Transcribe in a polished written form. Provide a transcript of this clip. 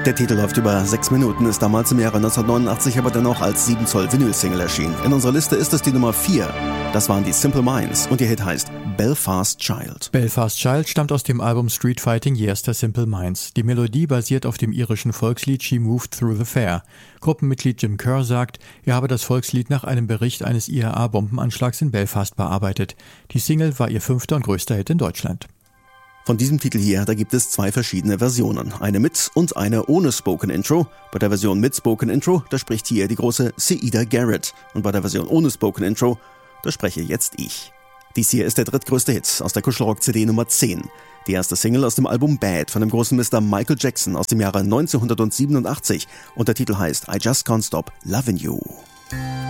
Der Titel läuft über 6 Minuten, ist damals im Jahre 1989 aber dennoch als 7 Zoll Vinyl-Single erschienen. In unserer Liste ist es die Nummer 4. Das waren die Simple Minds und ihr Hit heißt Belfast Child. Belfast Child stammt aus dem Album Street Fighting Years der Simple Minds. Die Melodie basiert auf dem irischen Volkslied She Moved Through the Fair. Gruppenmitglied Jim Kerr sagt, er habe das Volkslied nach einem Bericht eines IAA-Bombenanschlags in Belfast bearbeitet. Die Single war ihr 5. und größter Hit in Deutschland. Von diesem Titel hier, da gibt es 2 verschiedene Versionen. Eine mit und eine ohne Spoken Intro. Bei der Version mit Spoken Intro, da spricht hier die große Siedah Garrett. Und bei der Version ohne Spoken Intro, da spreche jetzt ich. Dies hier ist der drittgrößte Hit aus der Kuschelrock-CD Nummer 10. Die erste Single aus dem Album Bad von dem großen Mr. Michael Jackson aus dem Jahre 1987. Und der Titel heißt I Just Can't Stop Lovin' You.